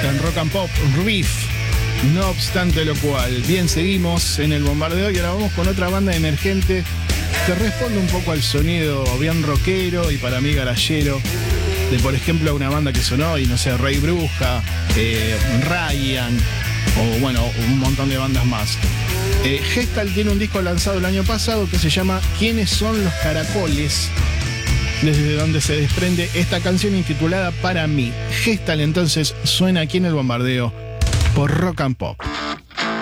en Rock and Pop, Riff. No obstante lo cual, bien, seguimos en el bombardeo y ahora vamos con otra banda emergente que responde un poco al sonido bien rockero y para mí garallero de, por ejemplo, una banda que sonó y no sé, Rey Bruja, Ryan o bueno, un montón de bandas más. Gestal tiene un disco lanzado el año pasado que se llama ¿Quiénes son los caracoles? Desde donde se desprende esta canción intitulada Para mí. Gestal entonces suena aquí en el bombardeo por Rock and Pop.